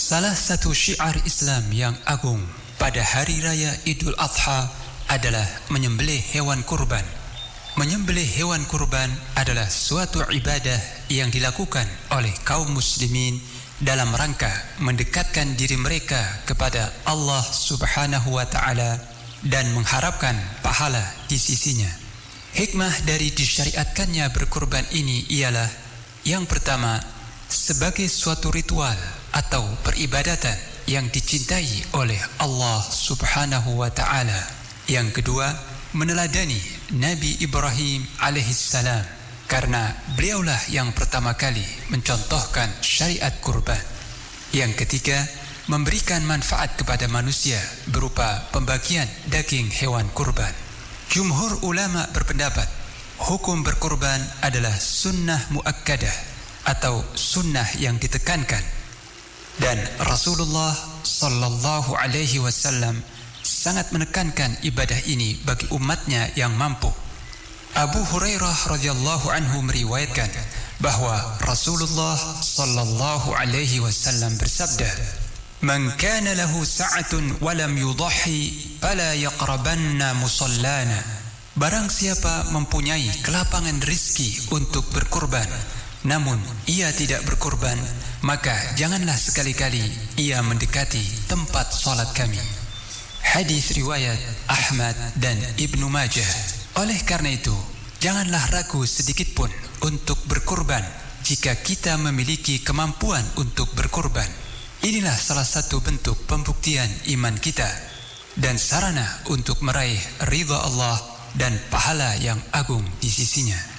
Salah satu syiar Islam yang agung pada hari raya Idul Adha adalah menyembelih hewan kurban. Menyembelih hewan kurban adalah suatu ibadah yang dilakukan oleh kaum muslimin dalam rangka mendekatkan diri mereka kepada Allah Subhanahu wa Ta'ala dan mengharapkan pahala di sisinya. Hikmah dari disyariatkannya berkurban ini ialah, yang pertama, sebagai suatu ritual atau peribadatan yang dicintai oleh Allah Subhanahu wa Ta'ala. Yang kedua, meneladani Nabi Ibrahim alaihissalam, karena beliaulah yang pertama kali mencontohkan syariat kurban. Yang ketiga, memberikan manfaat kepada manusia berupa pembagian daging hewan kurban. Jumhur ulama berpendapat hukum berkurban adalah sunnah muakkadah atau sunnah yang ditekankan, dan Rasulullah sallallahu alaihi wasallam sangat menekankan ibadah ini bagi umatnya yang mampu. Abu Hurairah radhiyallahu anhu meriwayatkan bahwa Rasulullah sallallahu alaihi wasallam bersabda, "Man kana lahu sa'atun wa lam yudhi fala yaqrabanna musallana." Barang siapa mempunyai kelapangan rizki untuk berkurban, namun ia tidak berkurban, maka janganlah sekali-kali ia mendekati tempat salat kami. Hadis riwayat Ahmad dan Ibnu Majah. Oleh karena itu, janganlah ragu sedikit pun untuk berkurban jika kita memiliki kemampuan untuk berkurban. Inilah salah satu bentuk pembuktian iman kita dan sarana untuk meraih ridha Allah dan pahala yang agung di sisinya.